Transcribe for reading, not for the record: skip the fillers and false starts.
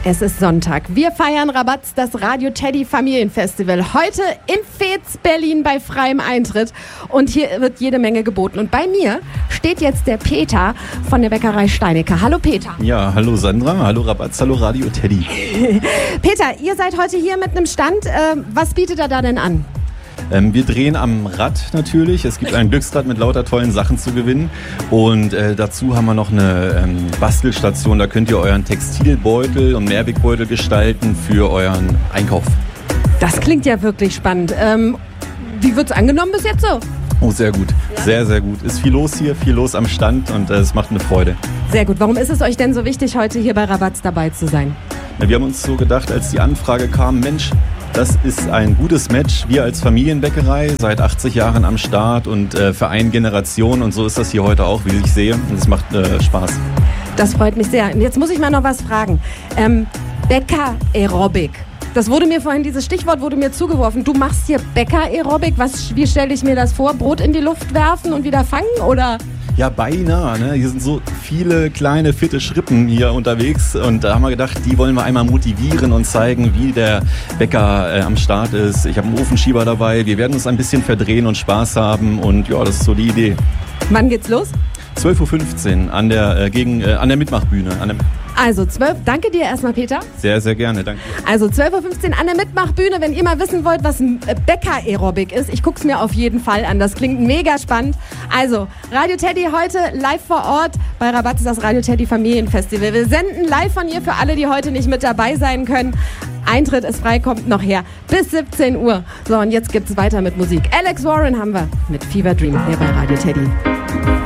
Es ist Sonntag. Wir feiern Rabatz, das Radio Teddy Familienfestival. Heute in Veets, Berlin bei freiem Eintritt. Und hier wird jede Menge geboten. Und bei mir steht jetzt der Peter von der Bäckerei Steinecker. Hallo Peter. Ja, hallo Sandra, hallo Rabatz, hallo Radio Teddy. Peter, ihr seid heute hier mit einem Stand. Was bietet er da denn an? Wir drehen am Rad natürlich. Es gibt ein Glücksrad mit lauter tollen Sachen zu gewinnen. Und dazu haben wir noch eine Bastelstation. Da könnt ihr euren Textilbeutel und Mehrwegbeutel gestalten für euren Einkauf. Das klingt ja wirklich spannend. Wie wird's angenommen bis jetzt so? Oh, sehr gut. Sehr, sehr gut. Ist viel los hier, viel los am Stand und es macht eine Freude. Sehr gut. Warum ist es euch denn so wichtig, heute hier bei Rabatz dabei zu sein? Wir haben uns so gedacht, als die Anfrage kam, Mensch, das ist ein gutes Match. Wir als Familienbäckerei, seit 80 Jahren am Start und vereinen Generationen. Und so ist das hier heute auch, wie ich sehe. Und es macht Spaß. Das freut mich sehr. Und jetzt muss ich mal noch was fragen. Bäcker-Aerobic. Das wurde mir vorhin, dieses Stichwort wurde mir zugeworfen. Du machst hier Bäcker-Aerobic. Wie stelle ich mir das vor? Brot in die Luft werfen und wieder fangen, oder? Ja, beinahe. Ne? Hier sind so viele kleine, fitte Schrippen hier unterwegs. Und da haben wir gedacht, die wollen wir einmal motivieren und zeigen, wie der Bäcker am Start ist. Ich habe einen Ofenschieber dabei. Wir werden uns ein bisschen verdrehen und Spaß haben. Und ja, das ist so die Idee. Wann geht's los? 12.15 Uhr an der Mitmachbühne. Also 12, danke dir erstmal, Peter. Sehr, sehr gerne, danke. Also 12.15 Uhr an der Mitmachbühne, wenn ihr mal wissen wollt, was ein Bäcker-Aerobic ist. Ich guck's mir auf jeden Fall an, das klingt mega spannend. Also, Radio Teddy heute live vor Ort. Bei Rabatz ist das Radio Teddy Familienfestival. Wir senden live von hier für alle, die heute nicht mit dabei sein können. Eintritt ist frei, kommt noch her. Bis 17 Uhr. So, und jetzt gibt's weiter mit Musik. Alex Warren haben wir mit Fever Dream hier bei Radio Teddy.